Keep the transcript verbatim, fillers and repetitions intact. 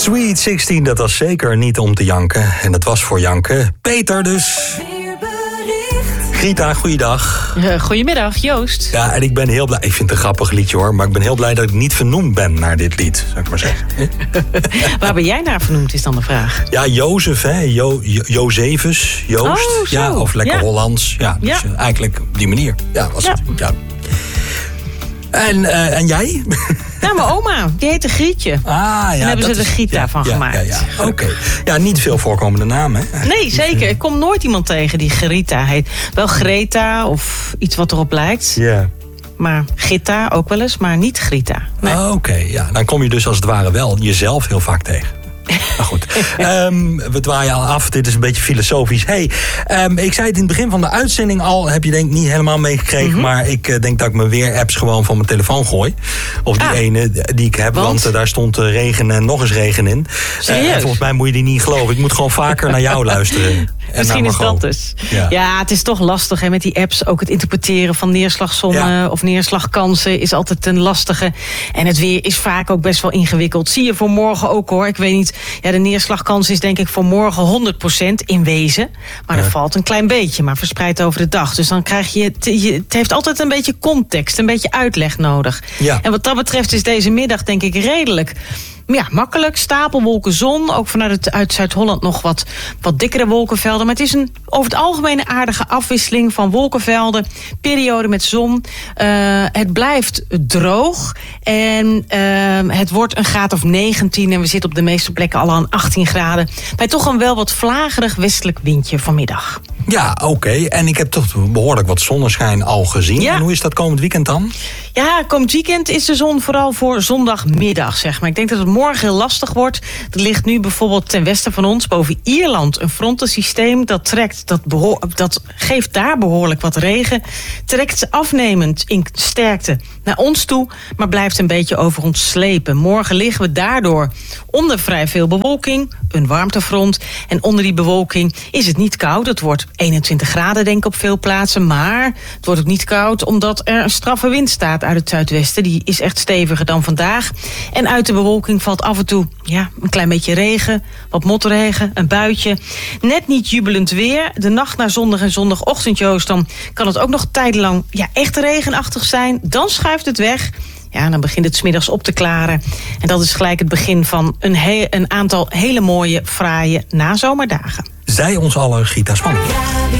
Sweet zestien, dat was zeker niet om te janken. En dat was voor janken. Peter dus. Grita, goeiedag. Uh, goedemiddag, Joost. Ja, en ik ben heel blij. Ik vind het een grappig liedje hoor. Maar ik ben heel blij dat ik niet vernoemd ben naar dit lied, zou ik maar zeggen. Waar ben jij naar vernoemd, is dan de vraag. Ja, Jozef, hè. Jo, jo, Jozefus, Joost. Oh, ja, of lekker ja. Hollands. Ja, dus ja. eigenlijk op die manier. Ja, was ja. het. Ja. En, uh, en jij? Nou, mijn oma, die heette Grietje. Ah, ja, en daar hebben ze is, de Gita ja, van ja, gemaakt. Ja, ja. Oké. Okay. Ja, niet veel voorkomende namen. Hè? Nee, zeker. Ik kom nooit iemand tegen die Gerita heet. Wel Greta of iets wat erop lijkt. Ja. Yeah. Maar Gita ook wel eens, maar niet Grita. Nee. Ah, Oké, okay. Ja, dan kom je dus als het ware wel jezelf heel vaak tegen. Maar goed, um, we draaien al af. Dit is een beetje filosofisch. Hey, um, ik zei het in het begin van de uitzending al. Heb je denk ik niet helemaal meegekregen. Mm-hmm. Maar ik uh, denk dat ik mijn weerapps gewoon van mijn telefoon gooi. Of die ah. ene die ik heb. Want, want uh, daar stond uh, regen en nog eens regen in. Uh, en volgens mij moet je die niet geloven. Ik moet gewoon vaker naar jou luisteren. Misschien is dat dus. Ja. ja, het is toch lastig hè, met die apps. Ook het interpreteren van neerslagzommen ja. of neerslagkansen is altijd een lastige. En het weer is vaak ook best wel ingewikkeld. Zie je voor morgen ook hoor. Ik weet niet. Ja, de neerslagkans is denk ik voor morgen honderd procent in wezen. Maar ja. er valt een klein beetje, maar verspreid over de dag. Dus dan krijg je, je... Het heeft altijd een beetje context, een beetje uitleg nodig. Ja. En wat dat betreft is deze middag denk ik redelijk... Ja, makkelijk. Stapelwolken, zon. Ook vanuit het, uit Zuid-Holland nog wat, wat dikkere wolkenvelden. Maar het is een over het algemeen een aardige afwisseling van wolkenvelden. Periode met zon. Uh, het blijft droog. En uh, het wordt een graad of negentien. En we zitten op de meeste plekken al aan achttien graden. Bij toch een wel wat vlagerig westelijk windje vanmiddag. Ja, oké. Okay. En ik heb toch behoorlijk wat zonneschijn al gezien. Ja. En hoe is dat komend weekend dan? Ja, komend weekend is de zon vooral voor zondagmiddag, zeg maar. Ik denk dat het morgen heel lastig wordt. Er ligt nu bijvoorbeeld ten westen van ons, boven Ierland, een frontensysteem dat trekt, dat, behoor, dat geeft daar behoorlijk wat regen. Trekt afnemend in sterkte naar ons toe, maar blijft een beetje over ons slepen. Morgen liggen we daardoor onder vrij veel bewolking, een warmtefront. En onder die bewolking is het niet koud. Het wordt eenentwintig graden denk ik op veel plaatsen. Maar het wordt ook niet koud omdat er een straffe wind staat uit het zuidwesten. Die is echt steviger dan vandaag. En uit de bewolking valt af en toe ja, een klein beetje regen. Wat motregen, een buitje. Net niet jubelend weer. De nacht naar zondag en zondagochtend, Joost, dan kan het ook nog tijdenlang ja, echt regenachtig zijn. Dan schuift het weg. Ja, dan begint het 's middags op te klaren. En dat is gelijk het begin van een, he- een aantal hele mooie, fraaie nazomerdagen. Zij ons alle Gita Spanning.